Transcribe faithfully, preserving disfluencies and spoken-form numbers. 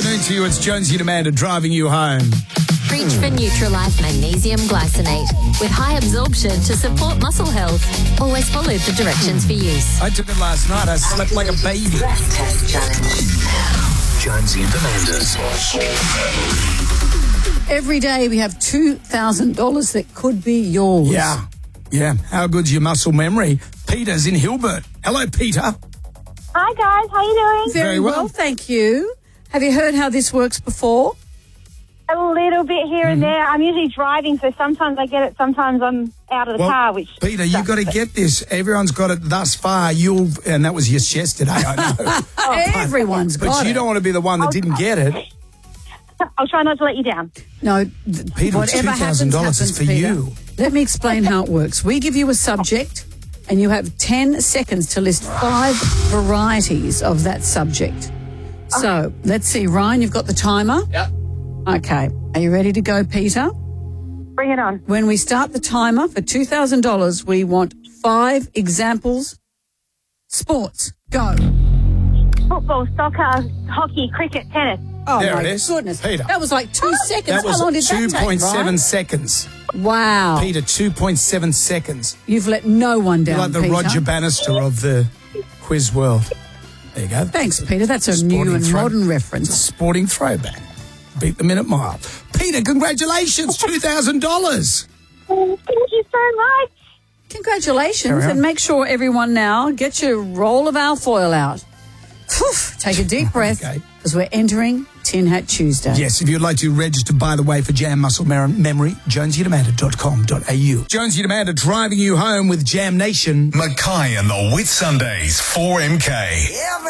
afternoon to you. It's Jonesy and Amanda driving you home. Reach for Neutralife Magnesium Glycinate with high absorption to support muscle health. Always follow the directions for use. I took it last night. I slept like a baby. Stress test challenge. Jonesy and Amanda's. Every day we have two thousand dollars that could be yours. Yeah. Yeah. How good's your muscle memory? Peter's in Hilbert. Hello, Peter. Hi guys, how you doing? Very, Very well. well, thank you. Have you heard how this works before? A little bit here and there. I'm usually driving, so sometimes I get it, sometimes I'm out of the Well, car. Which Peter, you got to get this. Everyone's got it thus far. You'll, and that was just yesterday, I know. Everyone's But got you it. don't want to be the one that didn't get it. I'll try not to let you down. No, th- Peter, it's whatever two thousand dollars happens, is for Peter. you. Let me explain how it works. We give you a subject, and you have ten seconds to list five varieties of that subject. So let's see, Ryan, you've got the timer. Yep. Okay, are you ready to go, Peter? Bring it on. When we start the timer for two thousand dollars, we want five examples. Sports, go. Football, soccer, hockey, cricket, tennis. Oh, There my it is. goodness. Peter. That was like two seconds. That How long did was that two take, point seven Ryan? seconds. Wow. Peter, two point seven seconds. You've let no one down, You're like the Peter. Roger Bannister of the quiz world. There you go. Thanks, Peter. That's a Sporting new and throw- modern It's a reference. sporting throwback. Beat the minute mile. Peter, congratulations, two thousand dollars. Thank you so much. Congratulations. Carry on. And make sure everyone now get your roll of alfoil out. Phew, take a deep breath Okay. because we're entering Tin Hat Tuesday. Yes, if you'd like to register, by the way, for Jam Muscle Mer- Memory, jonesy and amanda dot com dot a u. Jonesy and Amanda driving you home with Jam Nation. Mackay and the Whit Sundays, four M K.